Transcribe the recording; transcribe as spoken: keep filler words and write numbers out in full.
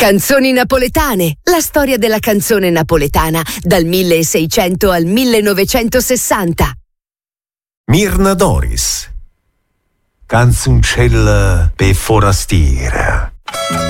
Canzoni napoletane, la storia della canzone napoletana dal milleseicento al millenovecentosessanta. Mirna Doris, canzoncella per forastiera.